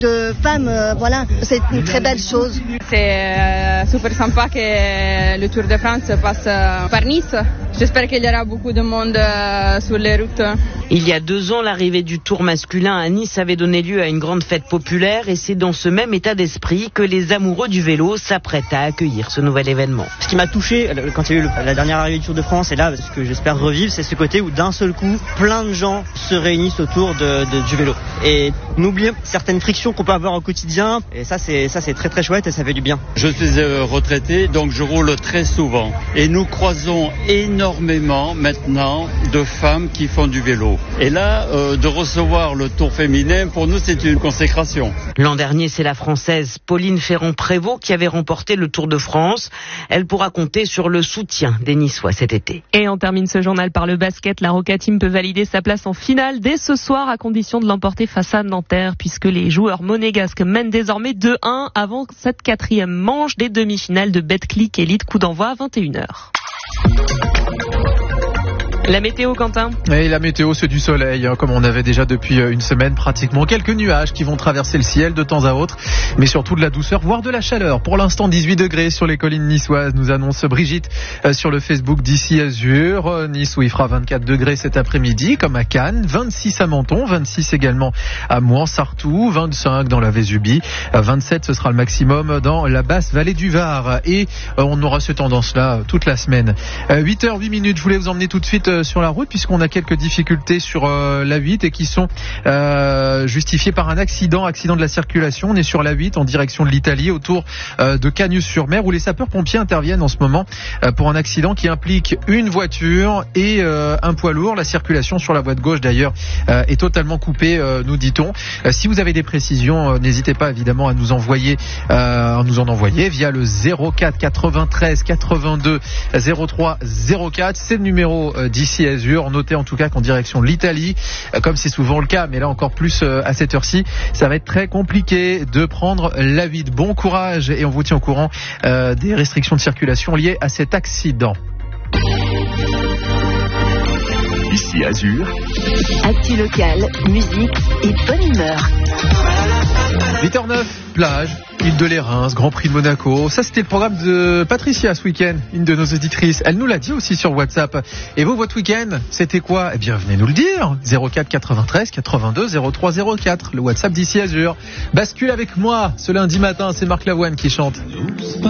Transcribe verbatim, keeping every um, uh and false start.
De femmes, euh, voilà, c'est une très belle chose. C'est euh, super sympa que le Tour de France passe euh, par Nice. J'espère qu'il y aura beaucoup de monde euh, sur les routes. Il y a deux ans, l'arrivée du Tour masculin à Nice avait donné lieu à une grande fête populaire et c'est dans ce même état d'esprit que les amoureux du vélo s'apprêtent à accueillir ce nouvel événement. Ce qui m'a touché quand il y a eu la dernière arrivée du Tour de France, et là, ce que j'espère revivre, c'est ce côté où d'un seul coup, plein de gens se réunissent autour de, de, du vélo. Et n'oubliez certaines frictions qu'on peut avoir au quotidien, et ça c'est, ça c'est très très chouette et ça fait du bien. Je suis euh, retraité, donc je roule très souvent. Et nous croisons énormément maintenant de femmes qui font du vélo. Et là, euh, de recevoir le Tour féminin, pour nous, c'est une consécration. L'an dernier, c'est la Française Pauline Ferrand-Prévot qui avait remporté le Tour de France. Elle pourra compter sur le soutien des Niçois cet été. Et on termine ce journal par le basket. La Roca Team peut valider sa place en finale dès ce soir à condition de l'emporter face à Nanterre, puisque les joueurs monégasques mènent désormais deux un avant cette quatrième manche des demi-finales de Betclic Elite. Coup d'envoi à vingt et une heures. La météo, Quentin. Et la météo, c'est du soleil, hein, comme on avait déjà depuis une semaine pratiquement. Quelques nuages qui vont traverser le ciel de temps à autre, mais surtout de la douceur, voire de la chaleur. Pour l'instant, dix-huit degrés sur les collines niçoises, nous annonce Brigitte euh, sur le Facebook d'ici Azur. Euh, nice où il fera vingt-quatre degrés cet après-midi, comme à Cannes, vingt-six à Menton, vingt-six également à Mouans-Sartoux, vingt-cinq dans la Vésubie, euh, vingt-sept ce sera le maximum dans la basse vallée du Var. Et euh, on aura cette tendance-là euh, toute la semaine. Euh, huit heures huit minutes, je voulais vous emmener tout de suite euh, sur la route puisqu'on a quelques difficultés sur euh, l'A huit et qui sont euh, justifiées par un accident, accident de la circulation. On est sur l'A huit en direction de l'Italie autour euh, de Cagnes-sur-Mer où les sapeurs-pompiers interviennent en ce moment euh, pour un accident qui implique une voiture et euh, un poids lourd. La circulation sur la voie de gauche d'ailleurs euh, est totalement coupée, euh, nous dit-on. Euh, si vous avez des précisions, euh, n'hésitez pas évidemment à nous envoyer, euh, à nous en envoyer via le zéro quatre quatre-vingt-treize quatre-vingt-deux zéro trois zéro quatre. C'est le numéro euh, d'ici Azur. Notez en tout cas qu'en direction de l'Italie, euh, comme c'est souvent le cas, mais là encore plus euh, à cette heure-ci, ça va être très compliqué de prendre la vie. Bon courage et on vous tient au courant euh, des restrictions de circulation liées à cet accident. Ici Azur. Actu locale, musique et bonne humeur. huit heures neuf, plage, île de Lérins, Grand Prix de Monaco. Ça, c'était le programme de Patricia ce week-end, une de nos auditrices. Elle nous l'a dit aussi sur WhatsApp. Et vous, votre week-end, c'était quoi? Eh bien, venez nous le dire. zéro quatre quatre-vingt-treize quatre-vingt-deux zéro trois zéro quatre, le WhatsApp d'ici Azur. Bascule avec moi ce lundi matin, c'est Marc Lavoine qui chante.